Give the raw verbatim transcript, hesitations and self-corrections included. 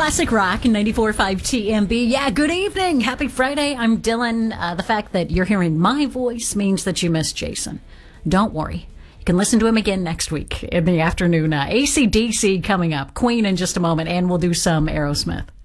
Classic rock in ninety-four point five T M B. Yeah, good evening. Happy Friday. I'm Dylan. Uh, the fact that you're hearing my voice means that you missed Jason. Don't worry. You can listen to him again next week in the afternoon. Uh, A C D C coming up. Queen in just a moment, and we'll do some Aerosmith.